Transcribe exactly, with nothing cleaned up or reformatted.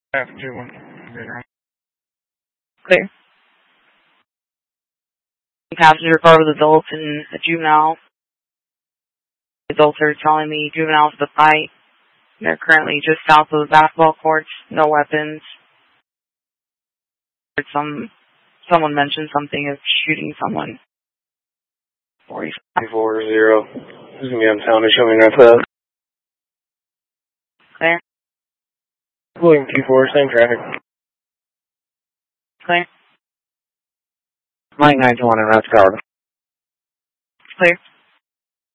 Traffic two one. Clear. Passenger car with adults and a juvenile. Adults are telling me juveniles to fight. They're currently just south of the basketball courts. No weapons. Some someone mentioned something of shooting someone. forty-five four zero. This is gonna be on sound and showing right there. Clear. William Q four, same traffic. Clear. Mike nine two one in Route Chicago. Clear.